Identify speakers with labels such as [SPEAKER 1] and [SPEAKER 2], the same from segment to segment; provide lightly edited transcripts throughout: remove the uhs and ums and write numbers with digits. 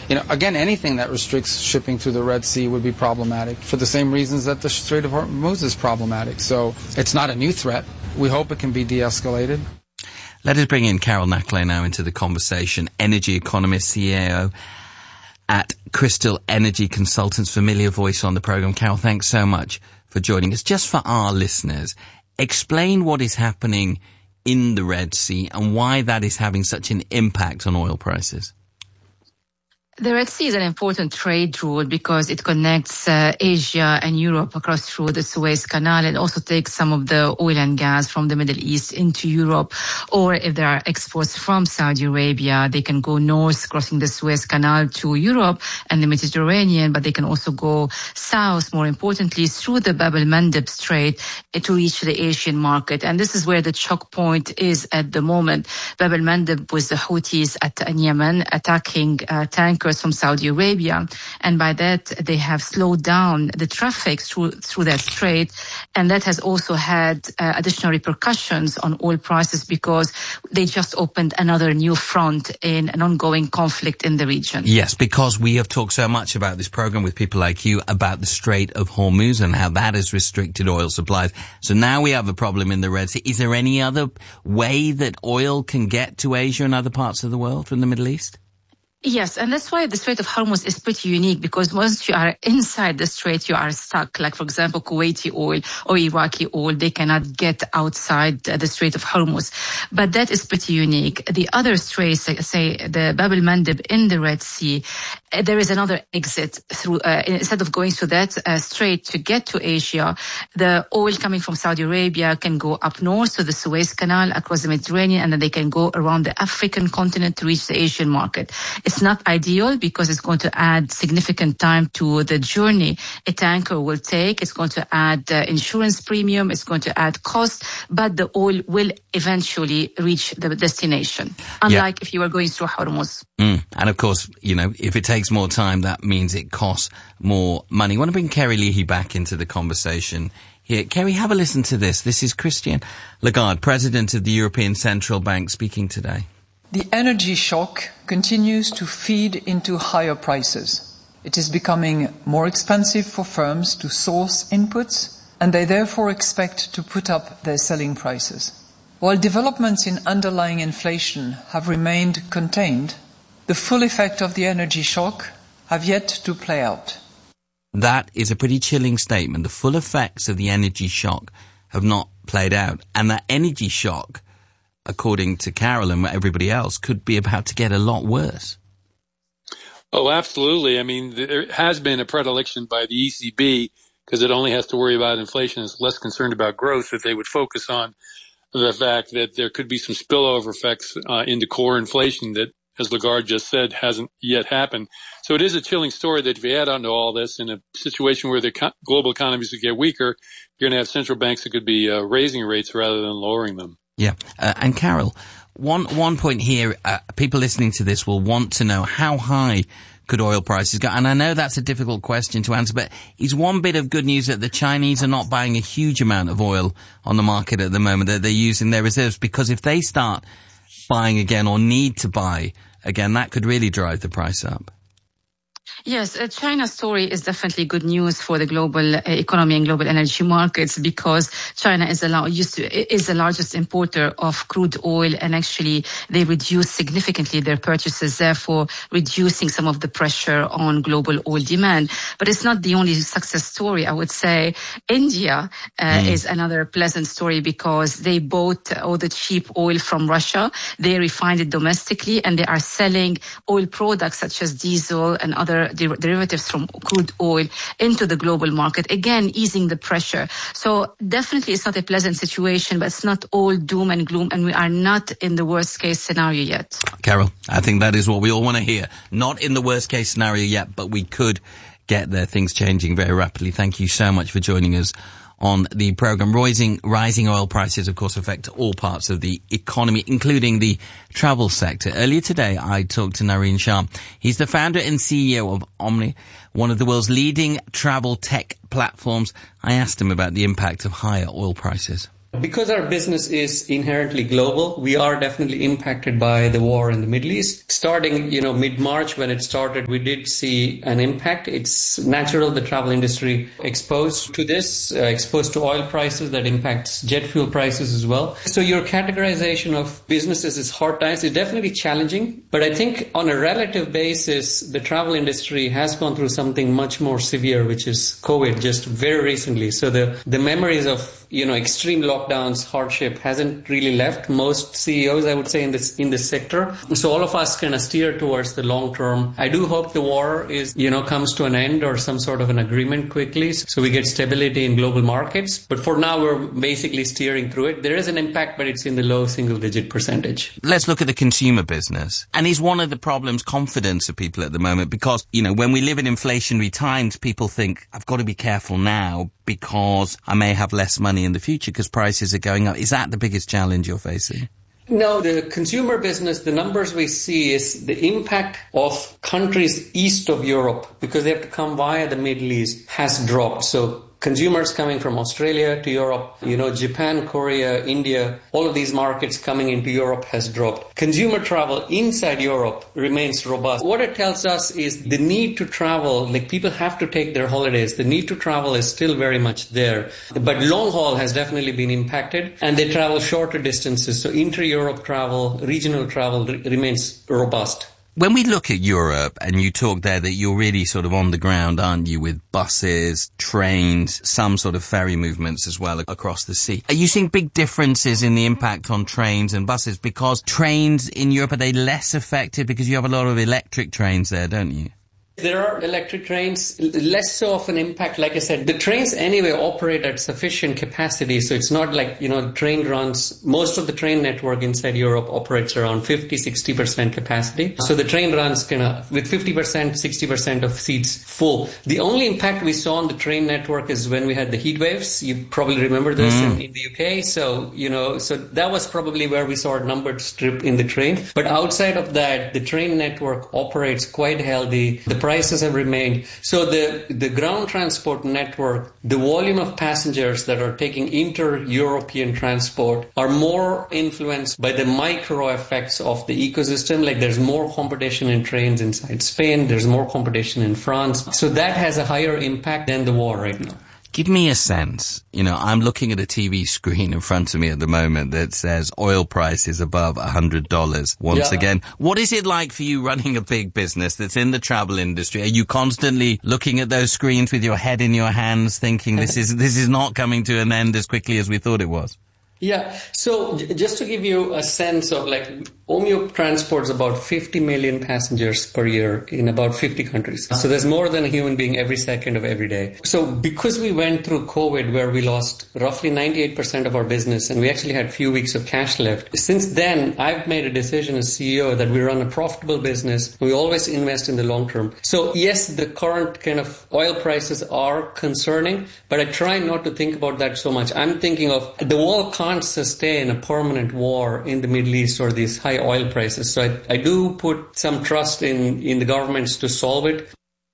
[SPEAKER 1] Again, anything that restricts shipping through the Red Sea would be problematic for the same reasons that the Strait of Hormuz is problematic. So it's not a new threat. We hope it can be de-escalated.
[SPEAKER 2] Let us bring in Carol Knackley now into the conversation, energy economist, CAO at Crystal Energy Consultants, familiar voice on the program. Carol, thanks so much for joining us. Just for our listeners, explain what is happening in the Red Sea and why that is having such an impact on oil prices.
[SPEAKER 3] The Red Sea is an important trade route because it connects Asia and Europe across through the Suez Canal, and also takes some of the oil and gas from the Middle East into Europe. Or if there are exports from Saudi Arabia, they can go north, crossing the Suez Canal to Europe and the Mediterranean, but they can also go south, more importantly, through the Bab el-Mandeb Strait to reach the Asian market. And this is where the choke point is at the moment. Bab el-Mandeb was the Houthis in Yemen attacking tankers from Saudi Arabia, and by that they have slowed down the traffic through that strait, and that has also had additional repercussions on oil prices because they just opened another new front in an ongoing conflict in the region.
[SPEAKER 2] Yes, because we have talked so much about this program with people like you about the Strait of Hormuz and how that has restricted oil supplies. So now we have a problem in the Red Sea. Is there any other way that oil can get to Asia and other parts of the world from the Middle East?
[SPEAKER 3] Yes, and that's why the Strait of Hormuz is pretty unique, because once you are inside the strait, you are stuck. Like, for example, Kuwaiti oil or Iraqi oil, they cannot get outside the Strait of Hormuz. But that is pretty unique. The other straits, say the Bab el-Mandeb in the Red Sea, there is another exit through, instead of going through that strait to get to Asia, the oil coming from Saudi Arabia can go up north to the Suez Canal across the Mediterranean, and then they can go around the African continent to reach the Asian market. It's not ideal because it's going to add significant time to the journey a tanker will take. It's going to add insurance premium. It's going to add cost, but the oil will eventually reach the destination, unlike if you were going through Hormuz.
[SPEAKER 2] And of course, if it takes more time, that means it costs more money. I want to bring Kerry Leahy back into the conversation here. Kerry, have a listen to this. This is Christine Lagarde, President of the European Central Bank, speaking today.
[SPEAKER 4] The energy shock continues to feed into higher prices. It is becoming more expensive for firms to source inputs, and they therefore expect to put up their selling prices. While developments in underlying inflation have remained contained, the full effect of the energy shock have yet to play out.
[SPEAKER 2] That is a pretty chilling statement. The full effects of the energy shock have not played out, and that energy shock, according to Carol and everybody else, could be about to get a lot worse.
[SPEAKER 5] Oh, absolutely. I mean, there has been a predilection by the ECB, because it only has to worry about inflation, it's less concerned about growth, that they would focus on the fact that there could be some spillover effects into core inflation that, as Lagarde just said, hasn't yet happened. So it is a chilling story that if you add on to all this, in a situation where the global economies would get weaker, you're going to have central banks that could be raising rates rather than lowering them.
[SPEAKER 2] Yeah. And Carol, one point here, people listening to this will want to know how high could oil prices go? And I know that's a difficult question to answer, but is one bit of good news that the Chinese are not buying a huge amount of oil on the market at the moment, that they're using their reserves? Because if they start buying again or need to buy again, that could really drive the price up.
[SPEAKER 3] Yes, China's story is definitely good news for the global economy and global energy markets, because China is the largest importer of crude oil, and actually they reduced significantly their purchases, therefore reducing some of the pressure on global oil demand. But it's not the only success story, I would say. India is another pleasant story, because they bought all the cheap oil from Russia, they refined it domestically, and they are selling oil products such as diesel and other derivatives from crude oil into the global market, again easing the pressure. So definitely it's not a pleasant situation, but it's not all doom and gloom, and we are not in the worst case scenario yet.
[SPEAKER 2] Carol, I think that is what we all want to hear. Not in the worst case scenario yet, but we could get there, things changing very rapidly. Thank you so much for joining us on the program. Rising oil prices, of course, affect all parts of the economy, including the travel sector. Earlier today, I talked to Nareen Shah. He's the founder and CEO of Omni, one of the world's leading travel tech platforms. I asked him about the impact of higher oil prices.
[SPEAKER 6] Because our business is inherently global, we are definitely impacted by the war in the Middle East. Starting, mid-March when it started, we did see an impact. It's natural, the travel industry exposed to this, exposed to oil prices that impacts jet fuel prices as well. So your categorization of businesses is hard times. It's definitely challenging, but I think on a relative basis, the travel industry has gone through something much more severe, which is COVID just very recently. So the memories of extreme lockdowns, hardship hasn't really left most CEOs, I would say, in this sector. So all of us kind of steer towards the long term. I do hope the war comes to an end or some sort of an agreement quickly, so we get stability in global markets. But for now, we're basically steering through it. There is an impact, but it's in the low single-digit percentage.
[SPEAKER 2] Let's look at the consumer business. And is one of the problems confidence of people at the moment? Because, when we live in inflationary times, people think, I've got to be careful now because I may have less money in the future because prices are going up. Is that the biggest challenge you're facing?
[SPEAKER 6] No, the consumer business, the numbers we see is the impact of countries east of Europe, because they have to come via the Middle East, has dropped. So consumers coming from Australia to Europe, Japan, Korea, India, all of these markets coming into Europe has dropped. Consumer travel inside Europe remains robust. What it tells us is the need to travel, like people have to take their holidays. The need to travel is still very much there. But long haul has definitely been impacted, and they travel shorter distances. So inter-Europe travel, regional travel remains robust.
[SPEAKER 2] When we look at Europe, and you talk there that you're really sort of on the ground, aren't you, with buses, trains, some sort of ferry movements as well across the sea. Are you seeing big differences in the impact on trains and buses? Because trains in Europe, are they less affected because you have a lot of electric trains there, don't you?
[SPEAKER 6] There are electric trains, less so of an impact. Like I said, the trains anyway operate at sufficient capacity. So it's not like, train runs. Most of the train network inside Europe operates around 50-60% capacity. So the train runs with 50%, 60% of seats full. The only impact we saw on the train network is when we had the heat waves. You probably remember this in the UK. So, so that was probably where we saw a numbered strip in the train. But outside of that, the train network operates quite healthy. The prices have remained. So the ground transport network, the volume of passengers that are taking inter-European transport are more influenced by the micro effects of the ecosystem. Like there's more competition in trains inside Spain. There's more competition in France. So that has a higher impact than the war right now.
[SPEAKER 2] Give me a sense. I'm looking at a TV screen in front of me at the moment that says oil price is above $100 once again. What is it like for you running a big business that's in the travel industry? Are you constantly looking at those screens with your head in your hands thinking this is not coming to an end as quickly as we thought it was?
[SPEAKER 6] Yeah. So just to give you a sense of Omio transports about 50 million passengers per year in about 50 countries. So there's more than a human being every second of every day. So because we went through COVID where we lost roughly 98% of our business and we actually had few weeks of cash left, since then I've made a decision as CEO that we run a profitable business. We always invest in the long term. So yes, the current kind of oil prices are concerning, but I try not to think about that so much. I'm thinking of the world can't sustain a permanent war in the Middle East or these high oil prices. So I do put some trust in the governments to solve it.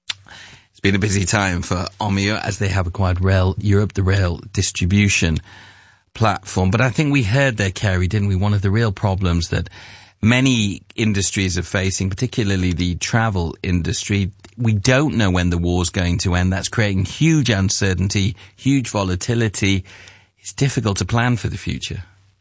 [SPEAKER 2] It's been a busy time for Omio as they have acquired Rail Europe, the rail distribution platform. But I think we heard there, Kerry, didn't we? One of the real problems that many industries are facing, particularly the travel industry. We don't know when the war's going to end. That's creating huge uncertainty, huge volatility. It's difficult to plan for the future.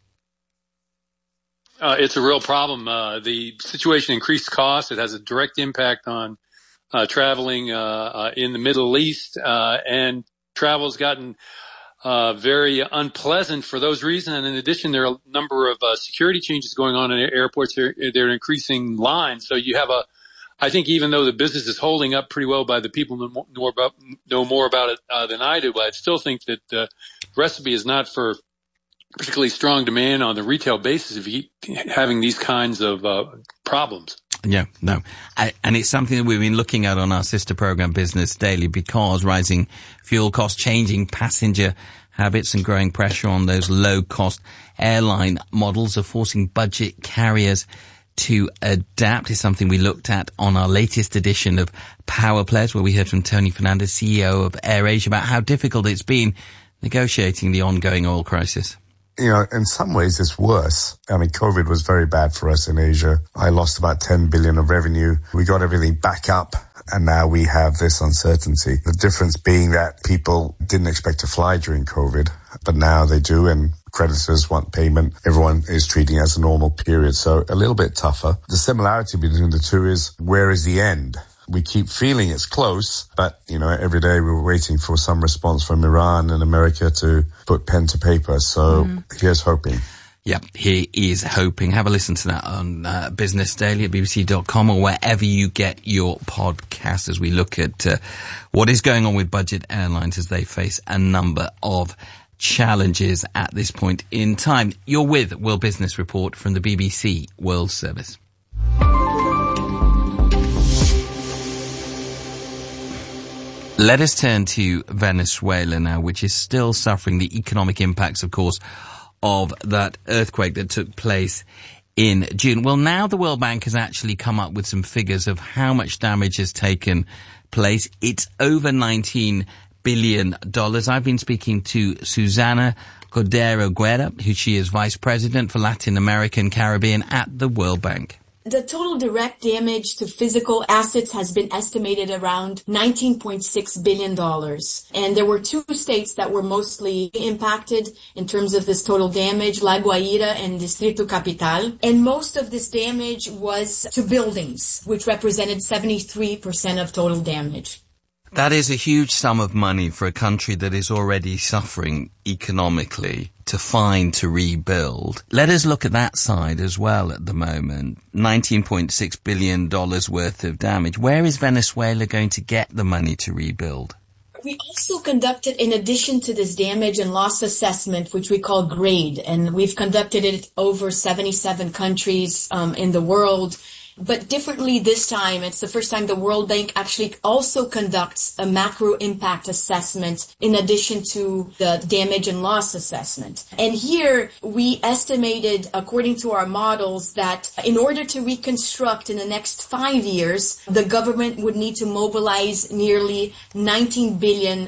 [SPEAKER 5] It's a real problem. The situation increased costs. It has a direct impact on traveling in the Middle East, and travel's gotten very unpleasant for those reasons. And in addition, there are a number of security changes going on in airports. They're increasing lines. So you have I think even though the business is holding up pretty well by the people who know more about it than I do, but I still think that the recipe is not for particularly strong demand on the retail basis if you keep having these kinds of problems.
[SPEAKER 2] Yeah, no. And it's something that we've been looking at on our sister program Business Daily, because rising fuel costs, changing passenger habits and growing pressure on those low-cost airline models are forcing budget carriers to adapt. Is something we looked at on our latest edition of Power Players, where we heard from Tony Fernandez, CEO of AirAsia, about how difficult it's been negotiating the ongoing oil crisis.
[SPEAKER 7] in some ways it's worse. I mean, COVID was very bad for us in Asia. I lost about 10 billion of revenue. We got everything back up, and now we have this uncertainty. The difference being that people didn't expect to fly during COVID, but now they do, and creditors want payment. Everyone is treating it as a normal period, so a little bit tougher. The similarity between the two is, where is the end? We keep feeling it's close, but, every day we're waiting for some response from Iran and America to put pen to paper. So here's hoping.
[SPEAKER 2] Yeah, he is hoping. Have a listen to that on Business Daily at bbc.com or wherever you get your podcast as we look at what is going on with budget airlines as they face a number of challenges at this point in time. You're with World Business Report from the BBC World Service. Let us turn to Venezuela now, which is still suffering the economic impacts, of course, of that earthquake that took place in June. Well, now the World Bank has actually come up with some figures of how much damage has taken place. It's over $19 billion. I've been speaking to Susana Cordero Guerra, who she is Vice President for Latin America and Caribbean at the World Bank.
[SPEAKER 8] The total direct damage to physical assets has been estimated around $19.6 billion. And there were two states that were mostly impacted in terms of this total damage, La Guaira and Distrito Capital. And most of this damage was to buildings, which represented 73% of total damage.
[SPEAKER 2] That is a huge sum of money for a country that is already suffering economically to rebuild. Let us look at that side as well at the moment. $19.6 billion worth of damage. Where is Venezuela going to get the money to rebuild?
[SPEAKER 8] We also conducted, in addition to this damage and loss assessment, which we call GRADE, and we've conducted it over 77 countries in the world. But differently this time, it's the first time the World Bank actually also conducts a macro impact assessment in addition to the damage and loss assessment. And here we estimated, according to our models, that in order to reconstruct in the next 5 years, the government would need to mobilize nearly $19 billion,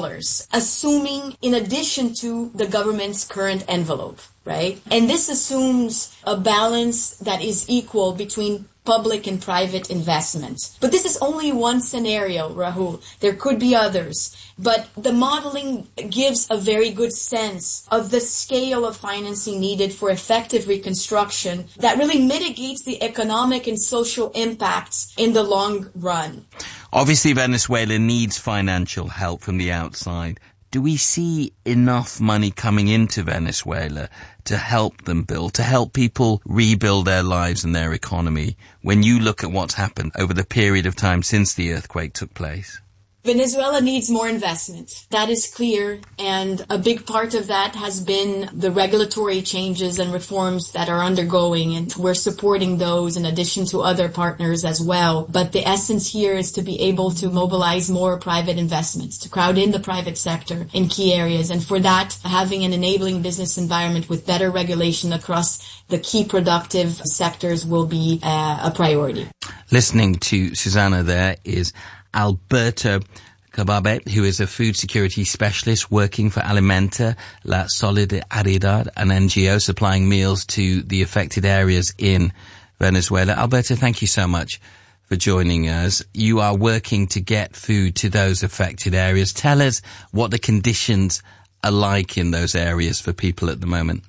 [SPEAKER 8] assuming in addition to the government's current envelope, right? And this assumes a balance that is equal between public and private investment. But this is only one scenario, Rahul. There could be others. But the modeling gives a very good sense of the scale of financing needed for effective reconstruction that really mitigates the economic and social impacts in the long run.
[SPEAKER 2] Obviously, Venezuela needs financial help from the outside. Do we see enough money coming into Venezuela to help them build, to help people rebuild their lives and their economy when you look at what's happened over the period of time since the earthquake took place?
[SPEAKER 8] Venezuela needs more investment. That is clear. And a big part of that has been the regulatory changes and reforms that are undergoing. And we're supporting those in addition to other partners as well. But the essence here is to be able to mobilize more private investments, to crowd in the private sector in key areas. And for that, having an enabling business environment with better regulation across the key productive sectors will be a priority.
[SPEAKER 2] Listening to Susana there is Alberto Cababe, who is a food security specialist working for Alimenta La Solidaridad, an NGO supplying meals to the affected areas in Venezuela. Alberto, thank you so much for joining us. You are working to get food to those affected areas. Tell us what the conditions are like in those areas for people at the moment.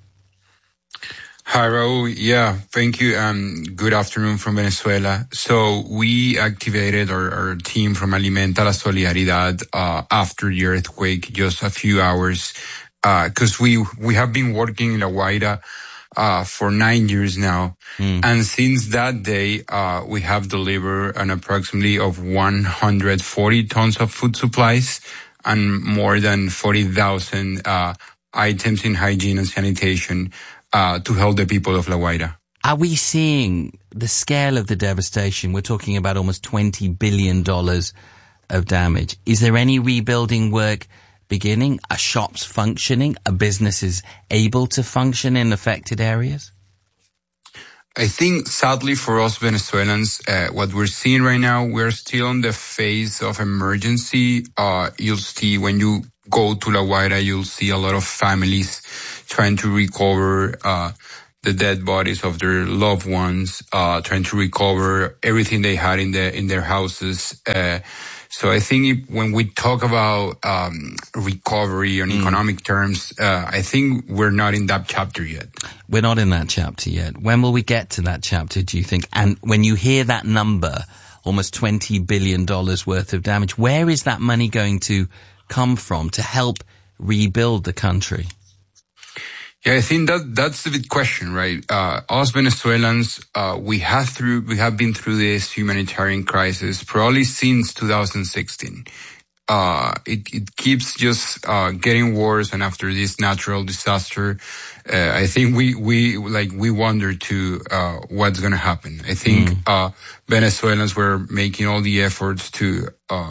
[SPEAKER 9] Hi, Raul. Yeah, thank you. Good afternoon from Venezuela. So we activated our team from Alimenta La Solidaridad after the earthquake, just a few hours, because we have been working in La Guaira for 9 years now. And since that day, we have delivered an approximately of 140 tons of food supplies and more than 40,000 items in hygiene and sanitation to help the people of La Guaira.
[SPEAKER 2] Are we seeing the scale of the devastation? We're talking about almost $20 billion of damage. Is there any rebuilding work beginning? Are shops functioning? Are businesses able to function in affected areas?
[SPEAKER 9] I think, sadly for us Venezuelans, what we're seeing right now, we're still on the phase of emergency. You'll see when you go to La Guaira, you'll see a lot of families trying to recover the dead bodies of their loved ones, trying to recover everything they had in their houses. So I think when we talk about recovery on economic terms, I think we're not in that chapter yet.
[SPEAKER 2] We're not in that chapter yet. When will we get to that chapter, do you think? And when you hear that number, almost $20 billion worth of damage, where is that money going to come from to help rebuild the country?
[SPEAKER 9] Yeah, I think that's the big question, right? Us Venezuelans, we have been through this humanitarian crisis probably since 2016. It keeps just getting worse, and after this natural disaster, I think we wonder to what's going to happen. I think Venezuelans were making all the efforts to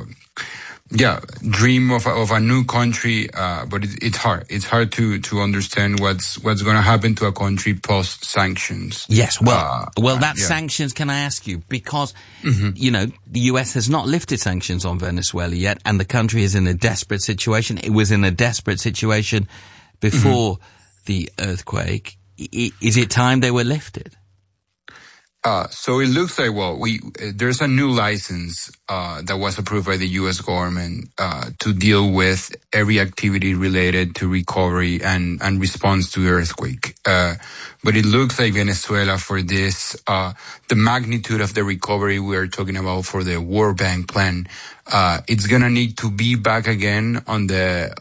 [SPEAKER 9] dream of a new country, but it's hard. It's hard to understand what's going to happen to a country post sanctions.
[SPEAKER 2] Yes, sanctions. Can I ask you, because the US has not lifted sanctions on Venezuela yet, and the country is in a desperate situation. It was in a desperate situation before the earthquake. Is it time they were lifted?
[SPEAKER 9] So it looks like, there's a new license that was approved by the U.S. government to deal with every activity related to recovery and response to the earthquake. But it looks like Venezuela, for this, the magnitude of the recovery we are talking about for the World Bank plan, it's gonna need to be back again on the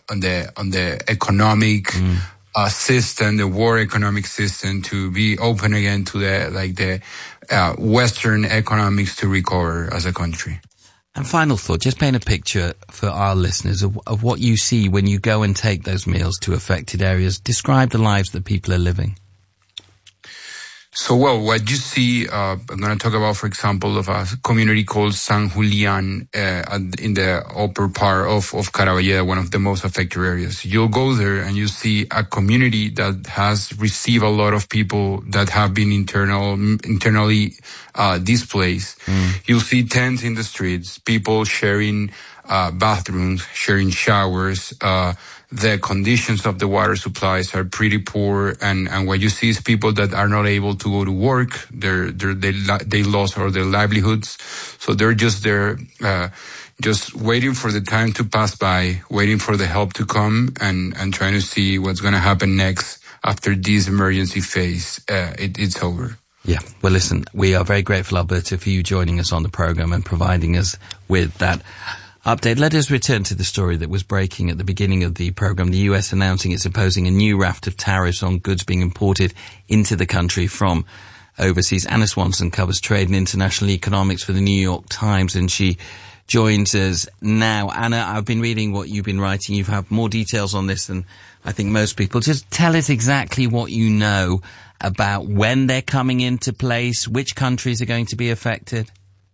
[SPEAKER 9] economic system, the world economic system, to be open again to the Western economics to recover as a country.
[SPEAKER 2] And final thought, just paint a picture for our listeners of what you see when you go and take those meals to affected areas. Describe the lives that people are living.
[SPEAKER 9] So, what you see, I'm going to talk about, for example, of a community called San Julian, in the upper part of Caraballeda, one of the most affected areas. You'll go there and you see a community that has received a lot of people that have been internally displaced. You'll see tents in the streets, people sharing bathrooms, sharing showers. The conditions of the water supplies are pretty poor, and what you see is people that are not able to go to work. They lost all their livelihoods, so they're just there, just waiting for the time to pass by, waiting for the help to come, and trying to see what's going to happen next after this emergency phase. It's over.
[SPEAKER 2] Yeah. Well, listen, we are very grateful, Alberto, for you joining us on the program and providing us with that update. Let us return to the story that was breaking at the beginning of the program. The US announcing it's imposing a new raft of tariffs on goods being imported into the country from overseas. Anna Swanson covers trade and international economics for the New York Times, and she joins us now. Anna, I've been reading what you've been writing. You have more details on this than I think most people. Just tell us exactly what you know about when they're coming into place, which countries are going to be affected.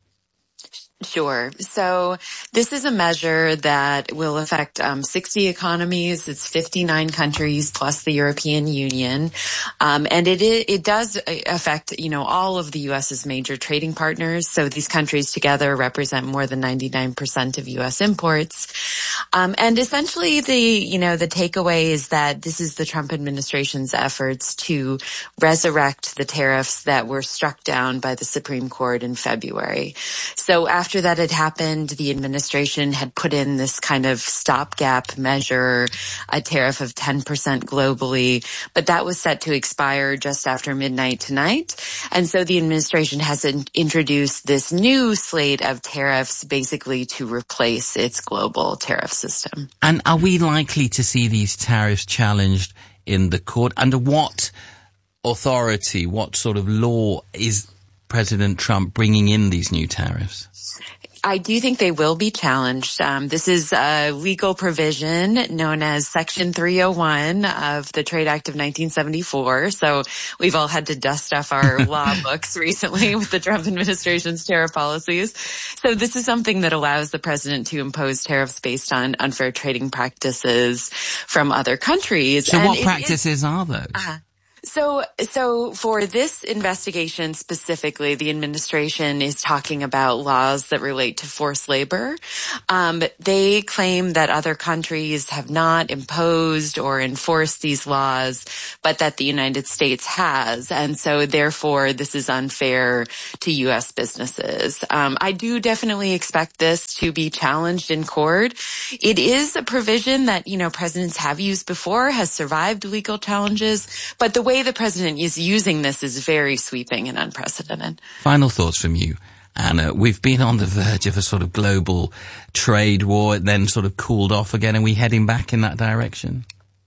[SPEAKER 10] Sure. So this is a measure that will affect 60 economies. It's 59 countries plus the European Union. And it does affect, all of the U.S.'s major trading partners. So these countries together represent more than 99% of U.S. imports. And essentially the takeaway is that this is the Trump administration's efforts to resurrect the tariffs that were struck down by the Supreme Court in February. So after that had happened, the administration had put in this kind of stopgap measure, a tariff of 10% globally, but that was set to expire just after midnight tonight. And so the administration has introduced this new slate of tariffs basically to replace its global tariff system.
[SPEAKER 2] And are we likely to see these tariffs challenged in the court? Under what authority, what sort of law is President Trump bringing in these new tariffs?
[SPEAKER 10] I do think they will be challenged. This is a legal provision known as Section 301 of the Trade Act of 1974. So we've all had to dust off our law books recently with the Trump administration's tariff policies. So this is something that allows the president to impose tariffs based on unfair trading practices from other countries.
[SPEAKER 2] So what practices are those?
[SPEAKER 10] So for this investigation specifically, the administration is talking about laws that relate to forced labor. They claim that other countries have not imposed or enforced these laws, but that the United States has. And so therefore, this is unfair to U.S. businesses. I do definitely expect this to be challenged in court. It is a provision that, presidents have used before, has survived legal challenges, but the way the president is using this is very sweeping and unprecedented.
[SPEAKER 2] Final thoughts from you, Anna. We've been on the verge of a sort of global trade war. It then sort of cooled off again. Are we heading back in that direction?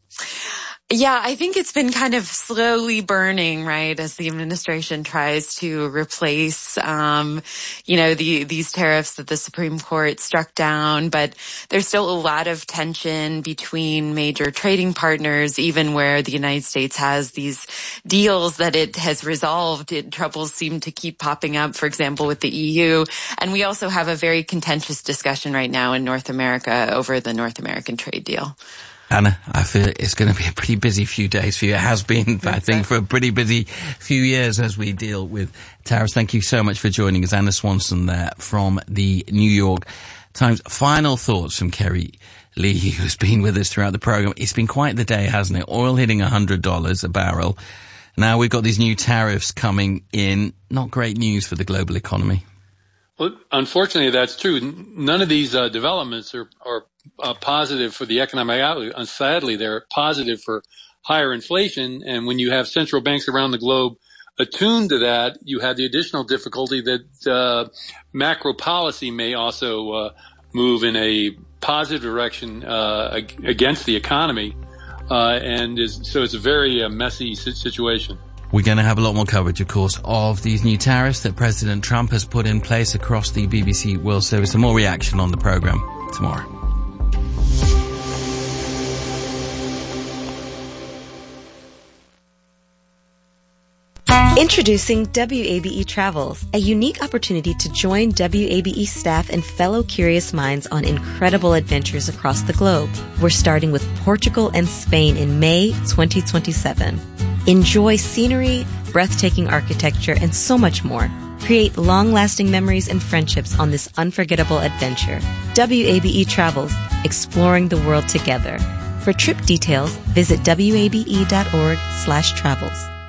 [SPEAKER 10] Yeah, I think it's been kind of slowly burning, right, as the administration tries to replace, these tariffs that the Supreme Court struck down. But there's still a lot of tension between major trading partners, even where the United States has these deals that it has resolved. Troubles seem to keep popping up, for example, with the EU. And we also have a very contentious discussion right now in North America over the North American trade deal.
[SPEAKER 2] Anna, I feel it's going to be a pretty busy few days for you. It has been, I think, for a pretty busy few years as we deal with tariffs. Thank you so much for joining us. Anna Swanson there from the New York Times. Final thoughts from Kerry Lee, who's been with us throughout the program. It's been quite the day, hasn't it? Oil hitting $100 a barrel. Now we've got these new tariffs coming in. Not great news for the global economy.
[SPEAKER 5] Well, unfortunately, that's true. None of these developments are positive for the economic outlook. Sadly, they're positive for higher inflation. And when you have central banks around the globe attuned to that, you have the additional difficulty that macro policy may also move in a positive direction against the economy. So it's a very messy situation.
[SPEAKER 2] We're going to have a lot more coverage, of course, of these new tariffs that President Trump has put in place across the BBC World Service, and more reaction on the program tomorrow.
[SPEAKER 11] Introducing WABE Travels, a unique opportunity to join WABE staff and fellow curious minds on incredible adventures across the globe. We're starting with Portugal and Spain in May 2027. Enjoy scenery, breathtaking architecture, and so much more. Create long-lasting memories and friendships on this unforgettable adventure. WABE Travels, exploring the world together. For trip details, visit wabe.org/travels.